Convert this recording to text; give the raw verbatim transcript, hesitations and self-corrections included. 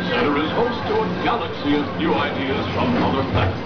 Center is host to a galaxy of new ideas from other planets.